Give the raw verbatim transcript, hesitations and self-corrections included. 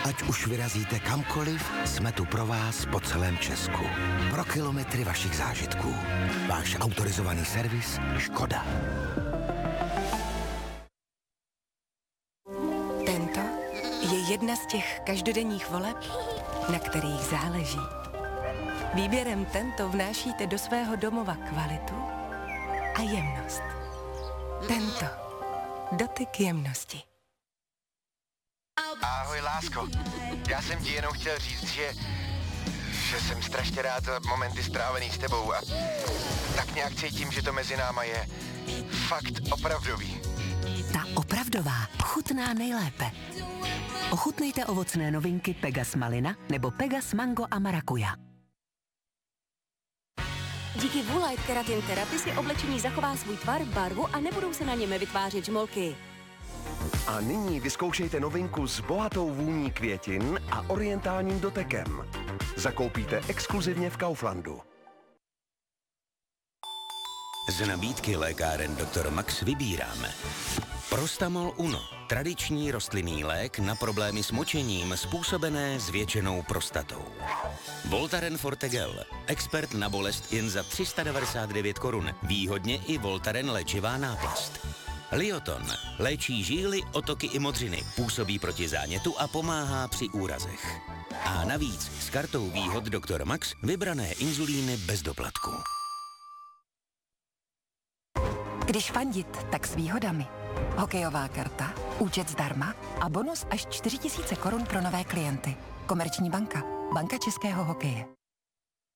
Ať už vyrazíte kamkoliv, jsme tu pro vás po celém Česku. Pro kilometry vašich zážitků. Váš autorizovaný servis Škoda. Tento je jedna z těch každodenních voleb, na kterých záleží. Výběrem Tento vnášíte do svého domova kvalitu a jemnost. Tento. Dotyk jemnosti. Ahoj, lásko. Já jsem ti jenom chtěl říct, že, že jsem strašně rád za momenty strávený s tebou a tak nějak cítím, že to mezi náma je fakt opravdový. Ta opravdová chutná nejlépe. Ochutnejte ovocné novinky Pegas Malina nebo Pegas Mango a Marakuja. Díky Woolite Keratin Therapy si oblečení zachová svůj tvar, barvu a nebudou se na něm vytvářet žmolky. A nyní vyzkoušejte novinku s bohatou vůní květin a orientálním dotekem. Zakoupíte exkluzivně v Kauflandu. Z nabídky lékáren doktor Max vybíráme Prostamol Uno, tradiční rostlinný lék na problémy s močením způsobené zvětšenou prostatou. Voltaren Forte Gel, expert na bolest jen za tři sta devadesát devět korun, výhodně i Voltaren léčivá náplast. Lioton léčí žíly, otoky i modřiny, působí proti zánětu a pomáhá při úrazech. A navíc s kartou výhod doktor Max vybrané inzulíny bez doplatku. Když fandit, tak s výhodami. Hokejová karta, účet zdarma a bonus až čtyři tisíce korun pro nové klienty. Komerční banka, banka českého hokeje.